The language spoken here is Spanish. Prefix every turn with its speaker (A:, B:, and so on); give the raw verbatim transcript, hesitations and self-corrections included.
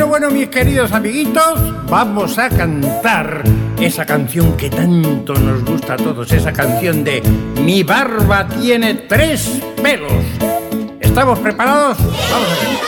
A: bueno, mis queridos amiguitos, vamos a cantar esa canción que tanto nos gusta a todos, esa canción de Mi barba tiene tres pelos. ¿Estamos preparados? Vamos a ver.